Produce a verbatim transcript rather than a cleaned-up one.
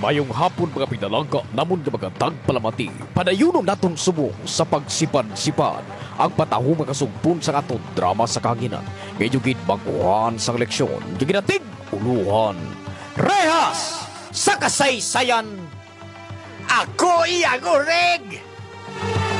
Mayong hapon mga pinalangka, namon nga mga tagpalamati, padayunon naton sumo sa pagsipan-sipan ang pataho mga sugpon sa aton drama sa kanginan. Medyo gid baguhan sa leksyon, ginatig uluhan. Rehas sa kasaysayan! Ako iyang ureg!